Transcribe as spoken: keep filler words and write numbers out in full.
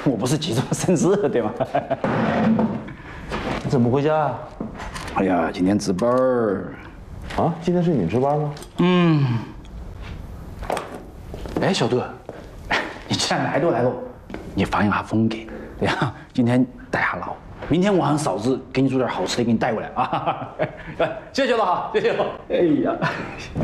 我不是急着生日对吗？ 怎么回家啊？ 哎呀，今天值班儿。 啊，今天是你值班吗？ 嗯。哎，小杜，你既然来都来了，你放一下风格，对呀，今天带下劳，明天我让嫂子给你煮点好吃的，给你带过来啊！谢谢了哈，谢谢了。哎呀。